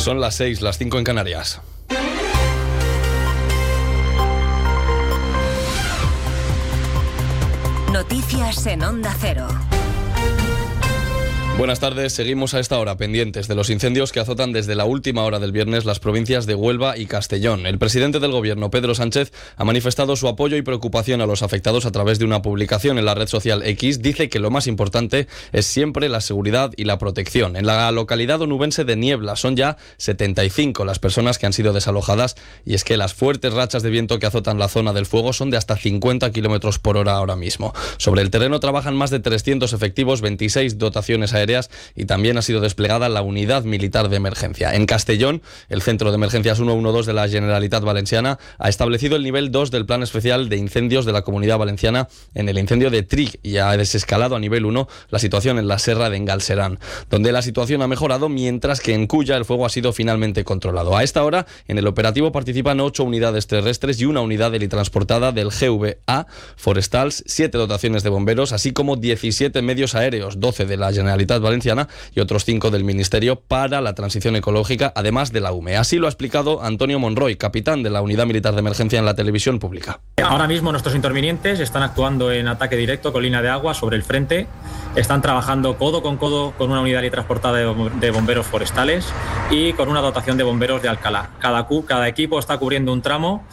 Son las 6, las 5 en Canarias. Noticias en Onda Cero. Buenas tardes, seguimos a esta hora pendientes de los incendios que azotan desde la última hora del viernes las provincias de Huelva y Castellón. El presidente del Gobierno, Pedro Sánchez, ha manifestado su apoyo y preocupación a los afectados a través de una publicación en la red social X. Dice que lo más importante es siempre la seguridad y la protección. En la localidad onubense de Niebla son ya 75 las personas que han sido desalojadas, y es que las fuertes rachas de viento que azotan la zona del fuego son de hasta 50 kilómetros por hora ahora mismo. Sobre el terreno trabajan más de 300 efectivos, 26 dotaciones aéreas y también ha sido desplegada la unidad militar de emergencia. En Castellón, el Centro de Emergencias 112 de la Generalitat Valenciana ha establecido el nivel 2 del Plan Especial de Incendios de la Comunidad Valenciana en el incendio de Trig y ha desescalado a nivel 1 la situación en la Serra de Engalserán, donde la situación ha mejorado, mientras que en Culla el fuego ha sido finalmente controlado. A esta hora, en el operativo participan 8 unidades terrestres y una unidad helitransportada del GVA Forestals, 7 dotaciones de bomberos, así como 17 medios aéreos, 12 de la Generalitat Valenciana y otros 5 del Ministerio para la Transición Ecológica, además de la UME. Así lo ha explicado Antonio Monroy, capitán de la Unidad Militar de Emergencia en la televisión pública. Ahora mismo nuestros intervinientes están actuando en ataque directo con línea de agua sobre el frente. Están trabajando codo con una unidad transportada de bomberos forestales y con una dotación de bomberos de Alcalá. Cada equipo está cubriendo un tramo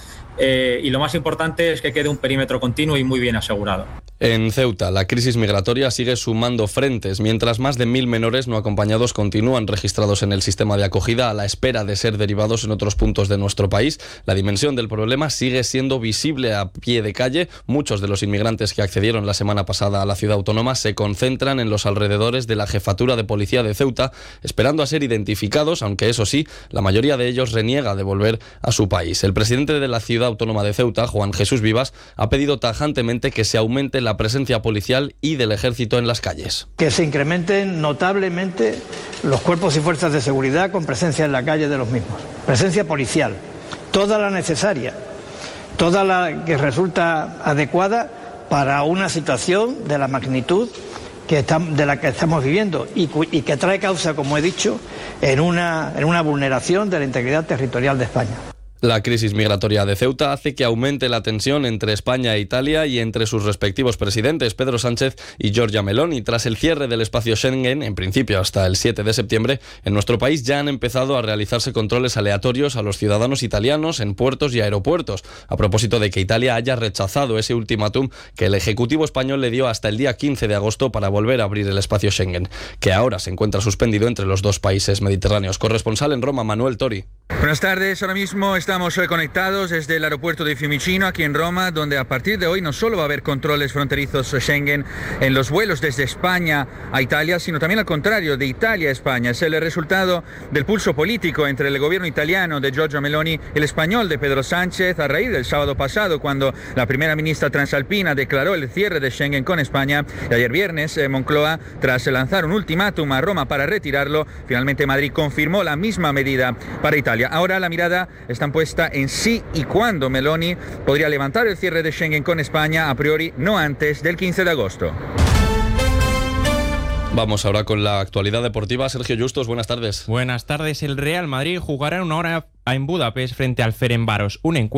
y lo más importante es que quede un perímetro continuo y muy bien asegurado. En Ceuta, la crisis migratoria sigue sumando frentes, mientras más de 1.000 menores no acompañados continúan registrados en el sistema de acogida a la espera de ser derivados en otros puntos de nuestro país. La dimensión del problema sigue siendo visible a pie de calle. Muchos de los inmigrantes que accedieron la semana pasada a la ciudad autónoma se concentran en los alrededores de la Jefatura de Policía de Ceuta, esperando a ser identificados, aunque eso sí, la mayoría de ellos reniega de volver a su país. El presidente de la ciudad autónoma de Ceuta, Juan Jesús Vivas, ha pedido tajantemente que se aumente la presencia policial y del ejército en las calles. Que se incrementen notablemente los cuerpos y fuerzas de seguridad con presencia en la calle de los mismos. Presencia policial, toda la necesaria, toda la que resulta adecuada para una situación de la magnitud de la que estamos viviendo y que trae causa, como he dicho, en una vulneración de la integridad territorial de España. La crisis migratoria de Ceuta hace que aumente la tensión entre España e Italia y entre sus respectivos presidentes, Pedro Sánchez y Giorgia Meloni. Tras el cierre del espacio Schengen, en principio hasta el 7 de septiembre, en nuestro país ya han empezado a realizarse controles aleatorios a los ciudadanos italianos en puertos y aeropuertos, a propósito de que Italia haya rechazado ese ultimátum que el Ejecutivo español le dio hasta el día 15 de agosto para volver a abrir el espacio Schengen, que ahora se encuentra suspendido entre los dos países mediterráneos. Corresponsal en Roma, Manuel Tori. Buenas tardes, ahora mismo estamos conectados desde el aeropuerto de Fiumicino, aquí en Roma, donde a partir de hoy no solo va a haber controles fronterizos Schengen en los vuelos desde España a Italia, sino también al contrario, de Italia a España. Es el resultado del pulso político entre el gobierno italiano de Giorgia Meloni y el español de Pedro Sánchez a raíz del sábado pasado, cuando la primera ministra transalpina declaró el cierre de Schengen con España, y ayer viernes Moncloa, tras lanzar un ultimátum a Roma para retirarlo, finalmente Madrid confirmó la misma medida para Italia. Ahora la mirada está puesta en si y cuándo Meloni podría levantar el cierre de Schengen con España, a priori no antes del 15 de agosto. Vamos ahora con la actualidad deportiva. Sergio Justos, buenas tardes. Buenas tardes. El Real Madrid jugará en una hora en Budapest frente al Ferencváros, un encuentro